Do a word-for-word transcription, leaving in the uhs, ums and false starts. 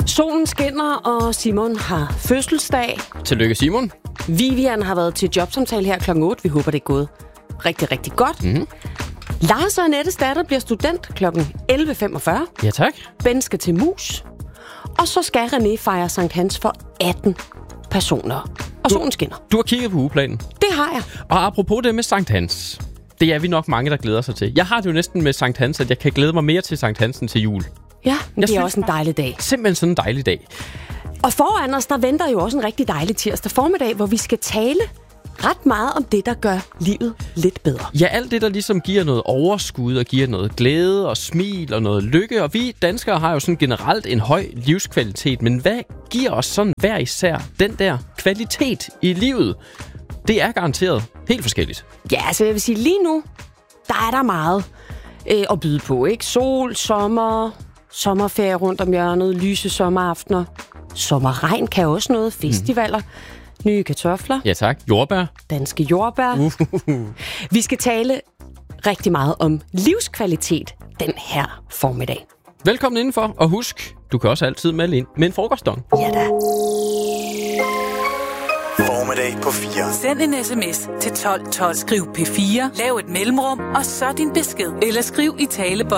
Solen skinner, og Simon har fødselsdag. Tillykke, Simon. Vivian har været til jobsamtale her klokken otte. Vi håber, det er gået rigtig, rigtig godt. Mm-hmm. Lars og Annettes datter bliver student klokken elleve femogfyrre. Ja, tak. Ben skal til mus. Og så skal René fejre Sankt Hans for atten personer. Og solen skinner. Du har kigget på ugeplanen. Det har jeg. Og apropos det med Sankt Hans. Det er vi nok mange, der glæder sig til. Jeg har det jo næsten med Sankt Hans, at jeg kan glæde mig mere til Sankt Hans end til jul. Ja, men det synes, er også en dejlig dag. Simpelthen sådan en dejlig dag. Og foran os, der venter jo også en rigtig dejlig tirsdag formiddag, hvor vi skal tale ret meget om det, der gør livet lidt bedre. Ja, alt det, der ligesom giver noget overskud og giver noget glæde og smil og noget lykke. Og vi danskere har jo sådan generelt en høj livskvalitet. Men hvad giver os sådan hver især den der kvalitet i livet? Det er garanteret helt forskelligt. Ja, altså jeg vil sige, lige nu, der er der meget øh, at byde på, ikke? Sol, sommer, sommerferie rundt om hjørnet, lyse sommeraftener. Sommerregn kan også noget, festivaler, mm. nye kartofler. Ja tak, jordbær. Danske jordbær. Uh. Vi skal tale rigtig meget om livskvalitet den her formiddag. Velkommen indenfor, og husk, du kan også altid melde ind med en frokostdong. Ja da. Formiddag på fire. Send en sms til tolv tolv. Skriv P fire, lav et mellemrum, og så din besked. Eller skriv i talebånd